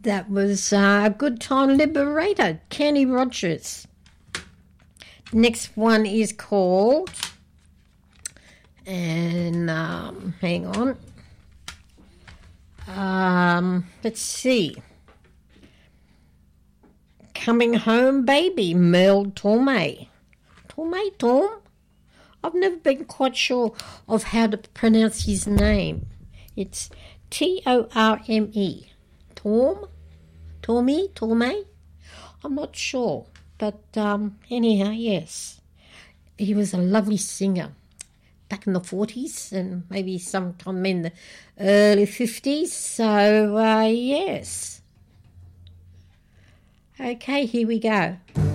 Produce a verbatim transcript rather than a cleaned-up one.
That was uh, a Good Time Liberator, Kenny Rogers. Next one is called, and um, hang on, um, let's see, Coming Home Baby, Merle Torme. Torme, Torm? I've never been quite sure of how to pronounce his name. It's T O R M E. Torm? Tormy? Torme? I'm not sure. But um, anyhow, yes. He was a lovely singer back in the forties and maybe sometime in the early fifties. So, uh, yes. Okay, here we go.